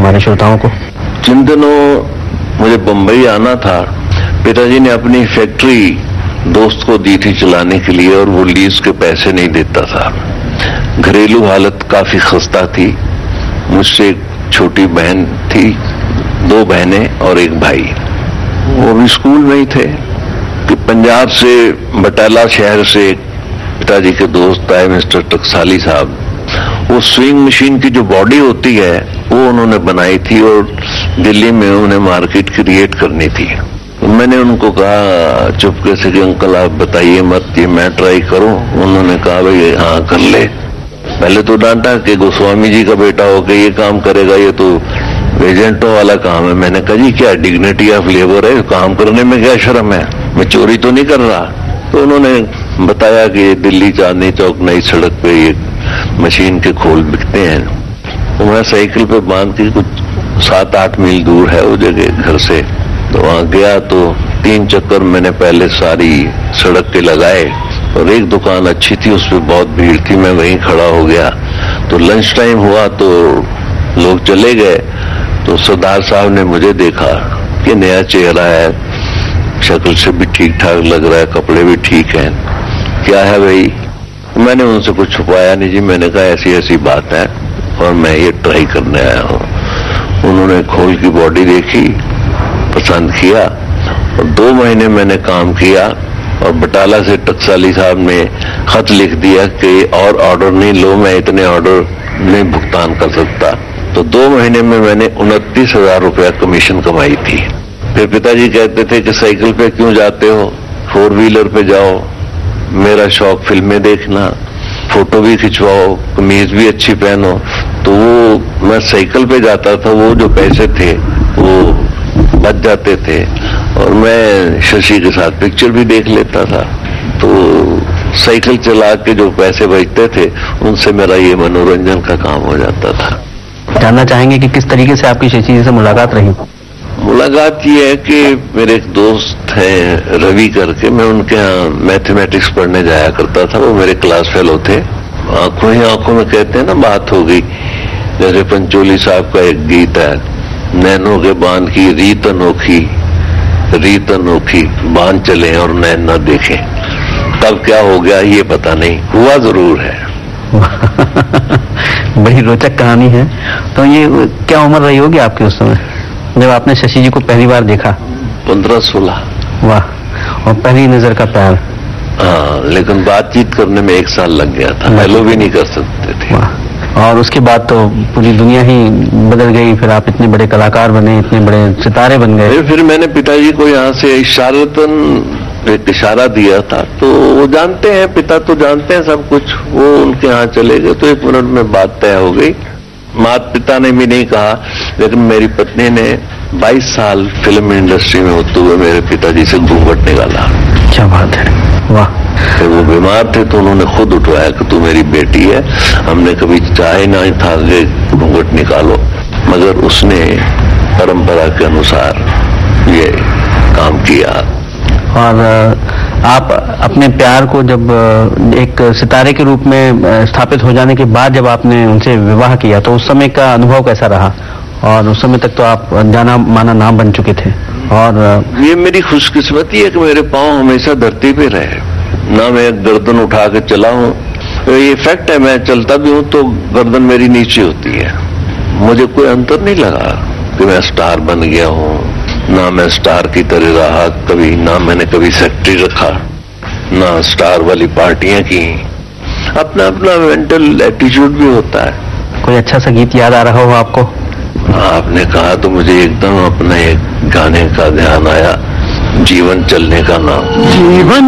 हमारे श्रोताओं को। जिन दिनों मुझे बम्बई आना था, पिताजी ने अपनी फैक्ट्री दोस्त को दी थी चलाने के लिए और वो लीज के पैसे नहीं देता था। घरेलू हालत काफी खस्ता थी। मुझसे एक छोटी बहन थी, 2 बहनें और एक भाई। वो भी स्कूल में ही थे कि पंजाब से बटाला शहर से पिताजी के दोस्त आए, मिस्टर टकसाली साहब। वो स्विंग मशीन की जो बॉडी होती है वो उन्होंने बनाई थी और दिल्ली में उन्हें मार्केट क्रिएट करनी थी। मैंने उनको कहा चुपके से कि अंकल आप बताइए मत, ये मैं ट्राई करूं। उन्होंने कहा भाई हाँ कर ले। पहले तो डांटा कि गोस्वामी जी का बेटा होकर ये काम करेगा, ये तो एजेंटों वाला काम है। मैंने कहा जी क्या डिग्निटी ऑफ लेबर है, काम करने में क्या शर्म है, मैं चोरी तो नहीं कर रहा। तो उन्होंने बताया कि दिल्ली चांदनी चौक नई सड़क पे ये मशीन के खोल बिकते हैं। तो मैं साइकिल पे बांध के कुछ 7-8 मील दूर है वो जगह घर से, तो वहां गया तो 3 चक्कर मैंने पहले सारी सड़क के लगाए और एक दुकान अच्छी थी, उस पर बहुत भीड़ थी, मैं वहीं खड़ा हो गया। तो लंच टाइम हुआ तो लोग चले गए, तो सरदार साहब ने मुझे देखा कि नया चेहरा है, शक्ल से भी ठीक ठाक लग रहा है, कपड़े भी ठीक हैं, क्या है भाई। मैंने उनसे कुछ छुपाया नहीं जी, मैंने कहा ऐसी ऐसी बात है और मैं ये ट्राई करने आया हूँ। उन्होंने खोल की बॉडी देखी, पसंद किया और 2 महीने मैंने काम किया और बटाला से टकसाली साहब ने खत लिख दिया कि और ऑर्डर नहीं लो, मैं इतने ऑर्डर नहीं भुगतान कर सकता। तो 2 महीने में मैंने 29,000 रुपया कमीशन कमाई थी। फिर पिताजी कहते थे कि साइकिल पे क्यों जाते हो, 4 व्हीलर पे जाओ, मेरा शौक फिल्में देखना, फोटो भी खिंचवाओ, कमीज भी अच्छी पहनो। तो वो मैं साइकिल पे जाता था, वो जो पैसे थे वो बच जाते थे और मैं शशि के साथ पिक्चर भी देख लेता था। तो साइकिल चला के जो पैसे बचते थे उनसे मेरा ये मनोरंजन का काम हो जाता था। जानना चाहेंगे कि किस तरीके से आपकी शशि जी से मुलाकात रही? मुलाकात ये है कि मेरे एक दोस्त हैं रवि करके, मैं उनके यहाँ मैथमेटिक्स पढ़ने जाया करता था। वो मेरे क्लास फेलो थे। आंखों ही आंखों में कहते हैं ना, बात हो गई। जैसे पंचोली साहब का एक गीत है, नैनों के बांध की रीत अनोखी, रीत अनोखी, बांध चले और नैन न देखें। तब क्या हो गया ये पता नहीं, हुआ जरूर है। बड़ी रोचक कहानी है। तो ये क्या उम्र रही होगी आपकी उस समय जब आपने शशि जी को पहली बार देखा? 15-16। वाह, और पहली नजर का प्यार। हाँ, लेकिन बातचीत करने में 1 साल लग गया था, हेलो भी नहीं कर सकते थे। वाह, और उसके बाद तो पूरी दुनिया ही बदल गई। फिर आप इतने बड़े कलाकार बने, इतने बड़े सितारे बन गए। फिर मैंने पिताजी को यहाँ से इशारतन एक इशारा दिया था, तो वो जानते हैं, पिता तो जानते हैं सब कुछ। वो उनके यहाँ चले गए तो 1 मिनट में बात तय हो गई। माता पिता ने भी नहीं कहा, लेकिन मेरी पत्नी ने 22 साल फिल्म इंडस्ट्री में होते हुए मेरे पिताजी से घूंघट निकाला। क्या बात है, वाह। फिर वो बीमार थे तो उन्होंने खुद उठवाया कि तू मेरी बेटी है। हमने कभी चाहे नहीं था कि घूंघट निकालो, मगर उसने परंपरा के अनुसार ये काम किया। और आप अपने प्यार को जब एक सितारे के रूप में स्थापित हो जाने के बाद जब आपने उनसे विवाह किया तो उस समय का अनुभव कैसा रहा? और उस समय तक तो आप जाना माना नाम बन चुके थे। और ये मेरी खुशकिस्मती है कि मेरे पांव हमेशा धरती पे रहे, ना मैं गर्दन उठा के चला हूँ। ये फैक्ट है, मैं चलता भी हूँ तो गर्दन मेरी नीचे होती है। मुझे कोई अंतर नहीं लगा कि मैं स्टार बन गया हूँ, ना मैं स्टार की तरह रहा कभी, ना मैंने कभी सेक्रेटरी रखा, ना स्टार वाली पार्टियां की। अपना अपना मेंटल एटीट्यूड भी होता है। कोई अच्छा सा गीत याद आ रहा हो आपको? आपने कहा तो मुझे एकदम अपने एक गाने का ध्यान आया, जीवन चलने का नाम। जीवन